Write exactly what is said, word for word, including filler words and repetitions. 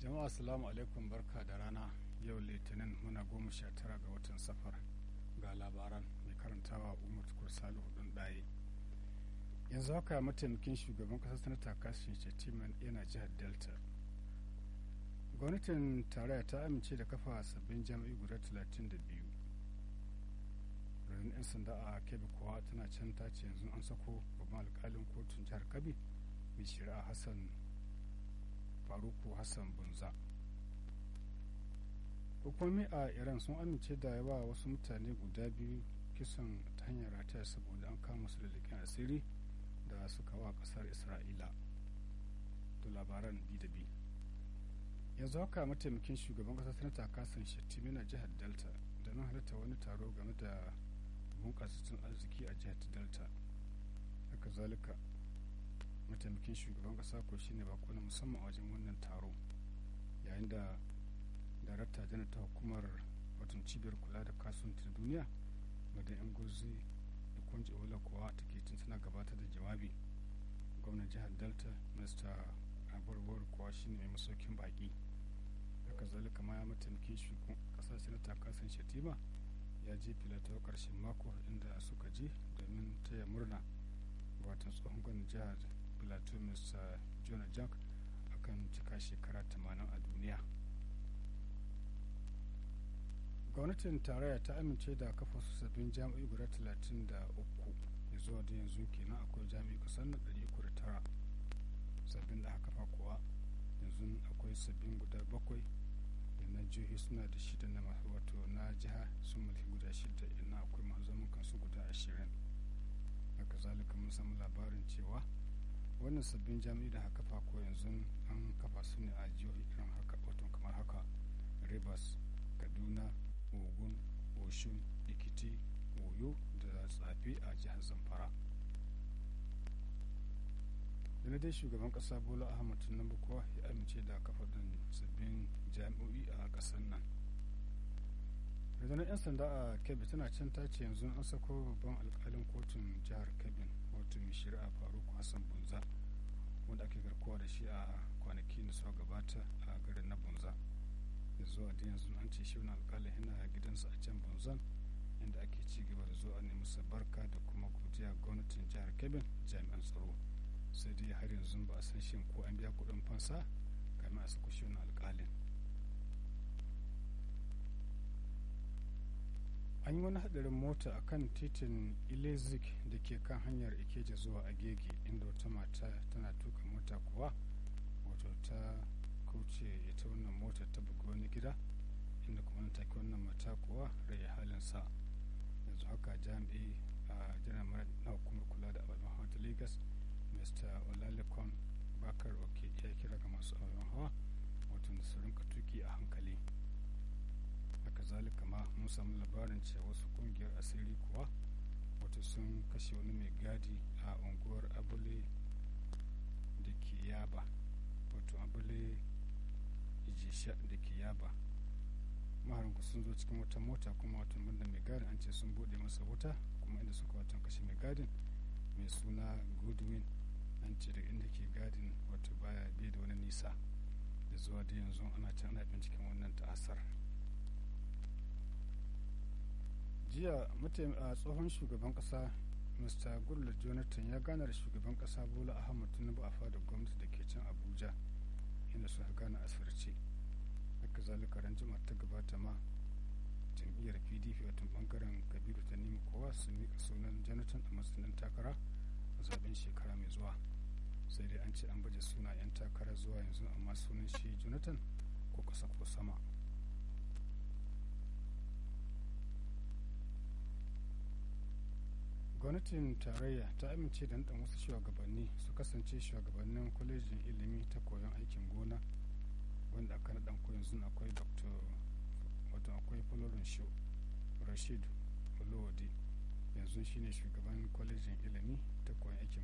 Jama'a assalamu alaikum, barka da rana. Yau litinin muna goma sha tara ga watan safar. Ga labaran mai karantawa Umar Tukur Salihu ɗin ɗaye. Yanzu haka mataimakin shugaban ƙasar sanata Kashim Shettima yana jihar Delta. Gwamnatin tarayya ta amince da kafa sabbin jami'ai guda talatin da biyu. Rundunar 'yan sanda a Kebbi kuwa tana can ta ce yanzu an sako babban alƙalin kotun jihar Kebbi mai shari'a Hassan Faruku Hassan Bunza. Hukumomi a Iran sun amince da yawa wasu mutane guda biyu kisan ta hanyar rataya saboda an kama su da leƙen asiri da suka wa ƙasar Isra'ila. To labaran bi da bi. Yanzu haka mataimakin shugaban ƙasar sanata Kashim Shettima na jihar Delta domin halarta wani taro game da bunƙasa tattalin arziki a jihar Delta. Haka zalika mataimakin shugaban ƙasa ko shine bako na musamman a wajen wannan taro, yayin da darakta janar ta hukumar watan cibiyar kula da kasuwancin duniya madan yan gozi da kwanci ola kuwa take tun tana gabatar da jawabi. Gwamnan jihar Delta Mr. Abarwar kuwa shine mai masaukin baki. Haka zalika ma ya mataimakin shugaban ƙasa sanata Kashim Shettima ya je filato ƙarshen mako inda suka je domin taya murna watan tsohon gwamnan jihar Plateau Mr. Jonah Jack akan cika shekara tamanin a duniya. Gwamnatin tarayya ta amince da kafa su sabbin jami'ai guda talatin da uku. Ya zuwa da yanzu kenan akwai jami'ai kusan na ɗari uku da tara. Sabbin da aka kafa kuwa yanzu akwai sabbin guda bakwai da na jihohi suna da shida na masu wato na jiha sun mulki guda shida ina akwai masu zaman kansu guda ashirin. Haka zalika mun samu labarin cewa wannan sabbin jami'ai da aka kafa ko yanzu an kafa su ne a jihohi irin haka wato kamar haka: Rivers, Kaduna, Ogun, Oshun, Ekiti, Oyo da Tsafe a jihar Zamfara. Yana dai shugaban kasa Bola Ahmed Tinubu kuwa ya amince da kafa ɗin sabbin jami'o'i a ƙasar nan. Rundunar 'yan sanda a Kebbi tana can ta ce yanzu an sako babban alƙalin kotun jihar Kebbi wato mai shari'a Faruku Hassan Bunza, wanda ake garkuwa da shi a kwanaki da suka gabata a garin na Bunza. Da zuwa da yanzu an ce shi wani alƙalin yana gidansa a can Bunzan, inda ake ci gaba da zuwa ne musa barka da kuma godiya gwamnatin jihar Kebbi jami'an tsaro. Sai dai har yanzu ba a san shin ko an biya kuɗin fansa kamin a sako shi wani alƙalin. An yi wani hadarin mota a kan titin Ilezik da ke kan hanyar Ikeja zuwa Agege, inda wata mata tana tuka mota kuwa wato ta kauce ita wannan mota ta buga wani gida, inda kuma nan take wannan mata kuwa rai halinsa. Yanzu haka jami'i a janar mara na hukumar kula da ababen hawa ta Lagos Mr. Olalekon Bakar Oke ya kira ga masu ababen hawa wato da su rinka tuki a hankali. Haka zalika ma mun samu labarin cewa wasu kungiyar asiri kuwa wato sun kashe wani mai gadi a unguwar Abule da ke Yaba, wato Abule Ijisha da ke Yaba. Maharin sun zo cikin wata mota kuma wato banda mai gadin an ce sun bude masa wuta, kuma inda suka wato kashe mai gadin mai suna Goodwin an ce daga inda ke gadin wato baya bai da wani nisa. Da zuwa da yanzu ana can ana binciken wannan ta'asar. Jiya a tsohon shugaban kasa Mr. Goodluck Jonathan ya gana da shugaban kasa Bola Ahmed Tinubu a fadar gwamnati da ke can Abuja, inda suka gana asirce. Haka zalika ran juma'a ta gabata ma jam'iyyar P D P wato bangaren Kabiru Tanimu kowa su mika sunan Jonathan a matsayin takara a zaben shekara mai zuwa. Sai dai an ce an baje suna 'yan takara zuwa yanzu, amma sunan shi Jonathan ko kasa ko sama. Gwamnatin tarayya ta amince da naɗin wasu shugabanni su kasance shugabannin kwalejin ilimi ta koyon aikin gona, wanda aka naɗa ko yanzu akwai Dr. wato akwai Falorin Sho Rashid Olowode, yanzu shine shugaban kwalejin ilimi ta koyon aikin